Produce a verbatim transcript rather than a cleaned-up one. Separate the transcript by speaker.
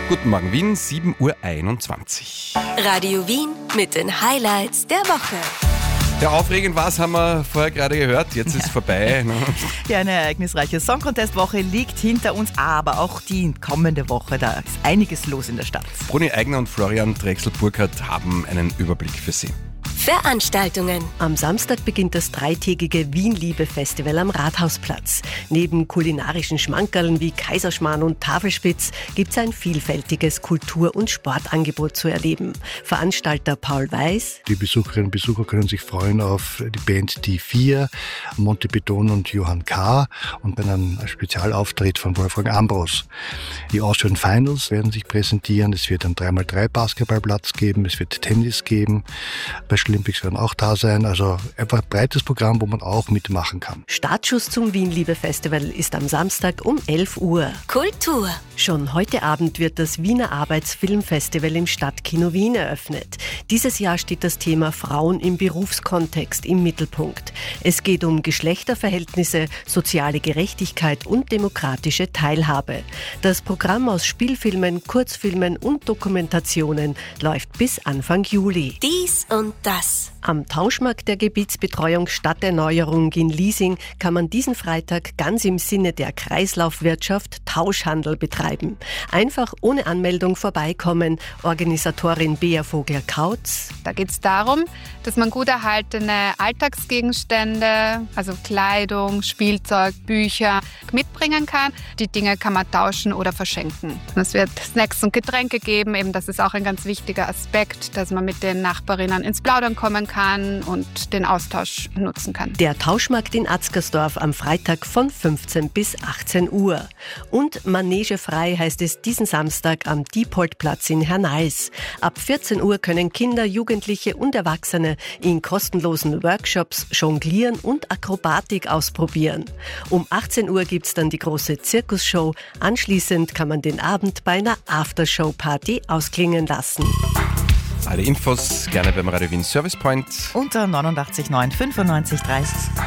Speaker 1: Guten Morgen Wien, sieben Uhr einundzwanzig.
Speaker 2: Radio Wien mit den Highlights der Woche.
Speaker 1: Ja, aufregend war es, haben wir vorher gerade gehört. Jetzt ist es vorbei. Ne?
Speaker 3: Ja, eine ereignisreiche Song Contest Woche liegt hinter uns, aber auch die kommende Woche, da ist einiges los in der Stadt.
Speaker 1: Bruni Eigner und Florian Drechsel-Burkhardt haben einen Überblick für Sie.
Speaker 2: Veranstaltungen.
Speaker 4: Am Samstag beginnt das dreitägige Wien-Liebe-Festival am Rathausplatz. Neben kulinarischen Schmankerln wie Kaiserschmarrn und Tafelspitz gibt es ein vielfältiges Kultur- und Sportangebot zu erleben. Veranstalter Paul Weiß.
Speaker 5: Die Besucherinnen und Besucher können sich freuen auf die Band Die Vier, Monty Python und Johann K. und bei einem Spezialauftritt von Wolfgang Ambros. Die Austrian Finals werden sich präsentieren. Es wird einen drei mal drei Basketballplatz geben, es wird Tennis geben. Bei Olympics werden auch da sein, also einfach ein breites Programm, wo man auch mitmachen kann.
Speaker 4: Startschuss zum Wien-Liebe-Festival ist am Samstag um elf Uhr.
Speaker 2: Kultur.
Speaker 4: Schon heute Abend wird das Wiener Arbeitsfilmfestival im Stadtkino Wien eröffnet. Dieses Jahr steht das Thema Frauen im Berufskontext im Mittelpunkt. Es geht um Geschlechterverhältnisse, soziale Gerechtigkeit und demokratische Teilhabe. Das Programm aus Spielfilmen, Kurzfilmen und Dokumentationen läuft bis Anfang Juli.
Speaker 2: Dies und das.
Speaker 4: Am Tauschmarkt der Gebietsbetreuung Stadterneuerung in Liesing kann man diesen Freitag ganz im Sinne der Kreislaufwirtschaft Tauschhandel betreiben. Einfach ohne Anmeldung vorbeikommen. Organisatorin Bea Vogler-Kautz.
Speaker 6: Da geht es darum, dass man gut erhaltene Alltagsgegenstände, also Kleidung, Spielzeug, Bücher mitbringen kann. Die Dinge kann man tauschen oder verschenken. Es wird Snacks und Getränke geben. Eben, das ist auch ein ganz wichtiger Aspekt, dass man mit den Nachbarinnen ins Plaudern kommen kann und den Austausch nutzen kann.
Speaker 4: Der Tauschmarkt in Atzgersdorf am Freitag von fünfzehn bis achtzehn Uhr. Und manegefrei heißt es diesen Samstag am Diepoldplatz in Hernals. Ab vierzehn Uhr können Kinder, Jugendliche und Erwachsene in kostenlosen Workshops jonglieren und Akrobatik ausprobieren. Um achtzehn Uhr gibt es dann die große Zirkusshow. Anschließend kann man den Abend bei einer Aftershow-Party ausklingen lassen.
Speaker 1: Alle Infos gerne beim Radio Wien Service Point.
Speaker 3: Unter neunundachtzig neun fünfundneunzig dreißig.